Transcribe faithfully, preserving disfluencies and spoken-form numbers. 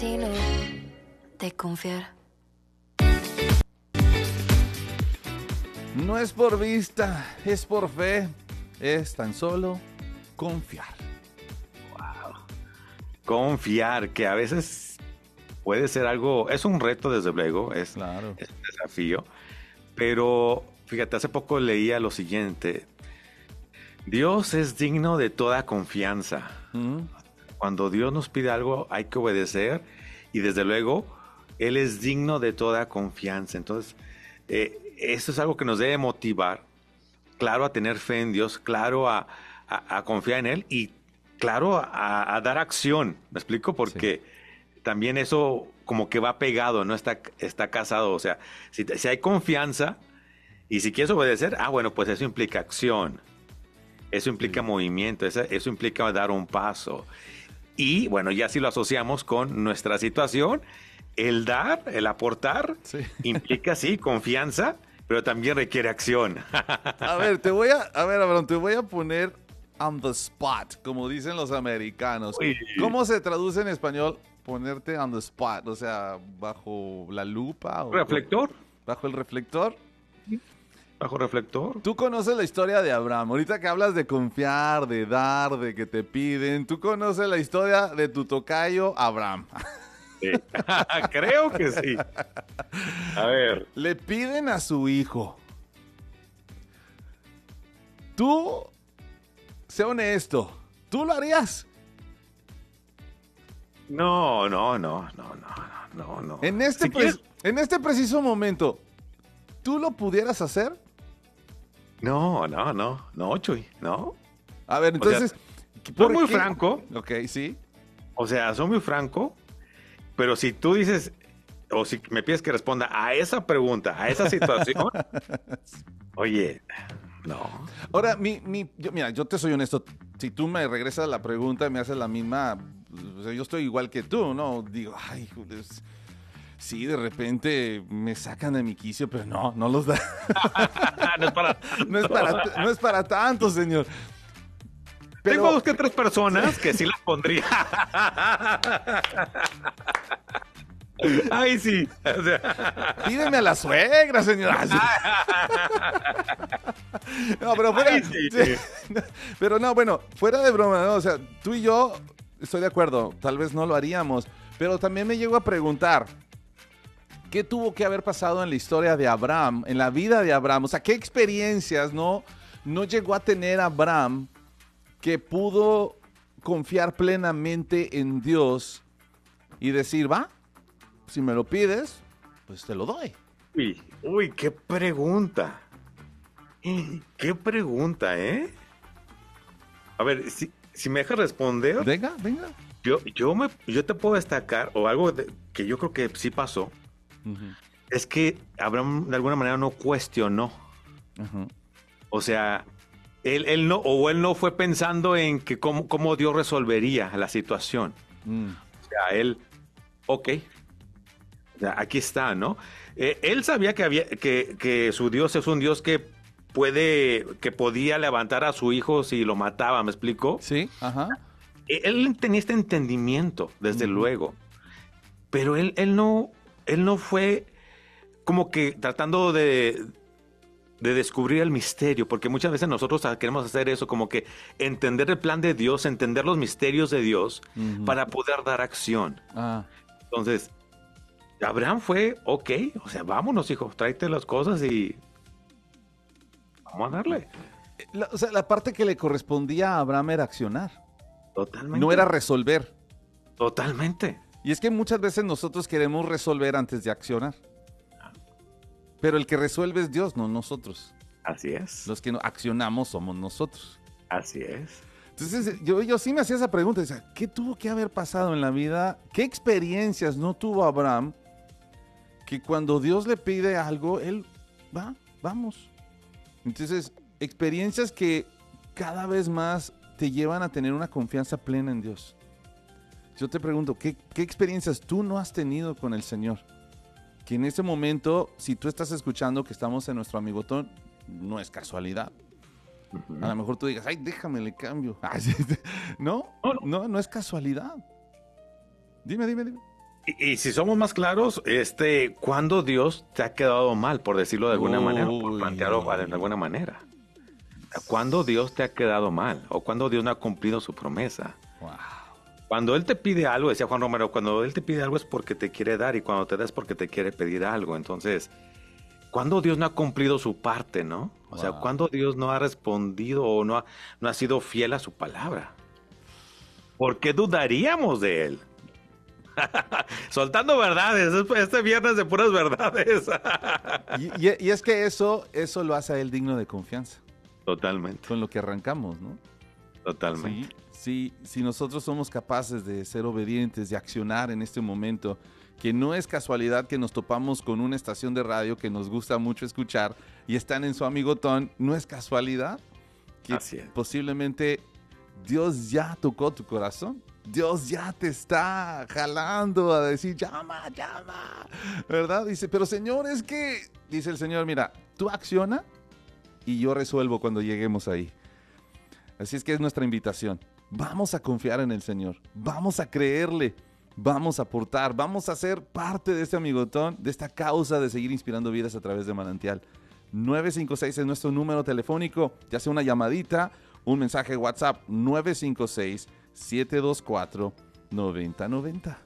digno de confiar. No es por vista, es por fe, es tan solo confiar. Confiar, que a veces puede ser algo, es un reto desde luego, es, Claro. es un desafío, pero fíjate, hace poco leía lo siguiente: Dios es digno de toda confianza. ¿Mm? Cuando Dios nos pide algo hay que obedecer, y desde luego Él es digno de toda confianza. Entonces, eh, eso es algo que nos debe motivar, claro, a tener fe en Dios, claro, a, a, a confiar en Él, y claro, a, a dar acción. ¿Me explico? Porque sí, también eso como que va pegado, no está, está casado. O sea, si, si hay confianza y si quieres obedecer, ah, bueno, pues eso implica acción. Eso implica sí, movimiento, eso, eso implica dar un paso. Y bueno, ya si lo asociamos con nuestra situación, el dar, el aportar, sí, implica sí, confianza, pero también requiere acción. A ver, te voy a, a ver, Abraham, te voy a poner on the spot, como dicen los americanos. Uy. ¿Cómo se traduce en español ponerte on the spot? O sea, bajo la lupa. ¿O reflector? ¿Bajo el reflector? Bajo reflector. Tú conoces la historia de Abraham. Ahorita que hablas de confiar, de dar, de que te piden, tú conoces la historia de tu tocayo Abraham. Sí. Creo que sí. A ver. Le piden a su hijo. Tú, sé honesto, ¿tú lo harías? No, no, no, no, no, no, no. En este, si pre- en este preciso momento, ¿tú lo pudieras hacer? No, no, no, no, Chuy, no. A ver, entonces... O sea, soy muy qué? franco. Ok, sí. O sea, soy muy franco, pero si tú dices, o si me pides que responda a esa pregunta, a esa situación, oye, no. Ahora, mi, mi, yo, mira, yo te soy honesto. Si tú me regresas la pregunta y me haces la misma, o sea, yo estoy igual que tú, ¿no? Digo, ay, pues, sí, de repente me sacan de mi quicio, pero no, no los da. no, es para no, es para, no es para tanto, señor. Pero... Tengo dos que tres personas que sí las pondría. Ay, sí. O sea... Pídeme a la suegra, señora. No, pero fuera... Ay, sí, sí. Pero no, bueno, fuera de broma, ¿no? O sea, tú y yo estoy de acuerdo. Tal vez no lo haríamos. Pero también me llego a preguntar, ¿qué tuvo que haber pasado en la historia de Abraham, en la vida de Abraham? O sea, ¿qué experiencias no, no llegó a tener Abraham que pudo confiar plenamente en Dios y decir, va, si me lo pides, pues te lo doy? Uy, uy, qué pregunta. Qué pregunta, ¿eh? A ver, si, si me dejas responder. Venga, venga. Yo, yo, me, yo te puedo destacar, o algo de, que yo creo que sí pasó, uh-huh. es que Abraham de alguna manera no cuestionó. Uh-huh. O sea, él, él no, o él no fue pensando en que cómo, cómo Dios resolvería la situación. Mm. O sea, él, ok, o sea, aquí está, ¿no? Eh, él sabía que, había, que, que su Dios es un Dios que puede, que podía levantar a su hijo si lo mataba, ¿me explico? Sí, ajá. Él tenía este entendimiento, desde uh-huh. luego, pero él, él, no, él no fue como que tratando de, de descubrir el misterio, porque muchas veces nosotros queremos hacer eso, como que entender el plan de Dios, entender los misterios de Dios uh-huh. para poder dar acción. Ah. Entonces, Abraham fue, ok, o sea, vámonos, hijo, tráete las cosas y vamos a darle. La, o sea, la parte que le correspondía a Abraham era accionar. Totalmente. No era resolver. Totalmente. Y es que muchas veces nosotros queremos resolver antes de accionar. Pero el que resuelve es Dios, no nosotros. Así es. Los que no accionamos somos nosotros. Así es. Entonces, yo, yo sí me hacía esa pregunta. O sea, ¿qué tuvo que haber pasado en la vida? ¿Qué experiencias no tuvo Abraham que cuando Dios le pide algo, él va, vamos? Entonces, experiencias que cada vez más te llevan a tener una confianza plena en Dios. Yo te pregunto, ¿qué, qué experiencias tú no has tenido con el Señor? Que en este momento, si tú estás escuchando que estamos en nuestro amigotón, no es casualidad. Uh-huh. A lo mejor tú digas, ay, déjame, le cambio. No, no, no, no es casualidad. Dime, dime, dime. Y, y si somos más claros, este, ¿cuándo Dios te ha quedado mal, por decirlo de alguna Uy. manera, por plantearlo de alguna manera? ¿Cuándo Dios te ha quedado mal? ¿O cuándo Dios no ha cumplido su promesa? Wow. Cuando Él te pide algo, decía Juan Romero, cuando Él te pide algo es porque te quiere dar y cuando te da es porque te quiere pedir algo. Entonces, ¿cuándo Dios no ha cumplido su parte, no? O sea, Wow. ¿cuándo Dios no ha respondido o no ha, no ha sido fiel a su palabra? ¿Por qué dudaríamos de Él? Soltando verdades, este viernes de puras verdades. Y, y- y es que eso, eso lo hace a él digno de confianza, Totalmente, con lo que arrancamos, ¿no? totalmente. Sí, sí, si nosotros somos capaces de ser obedientes, de accionar en este momento, que no es casualidad que nos topamos con una estación de radio que nos gusta mucho escuchar y están en su amigotón, no es casualidad que Así es. posiblemente Dios ya tocó tu corazón. Dios ya te está jalando a decir, llama, llama, ¿verdad? Dice, pero Señor, es que, dice el Señor, mira, tú acciona y yo resuelvo cuando lleguemos ahí. Así es que es nuestra invitación. Vamos a confiar en el Señor, vamos a creerle, vamos a aportar, vamos a ser parte de este amigotón, de esta causa de seguir inspirando vidas a través de Manantial. nueve cinco seis es nuestro número telefónico, ya sea una llamadita, un mensaje WhatsApp, nueve cinco seis, siete dos cuatro, nueve cero nueve cero.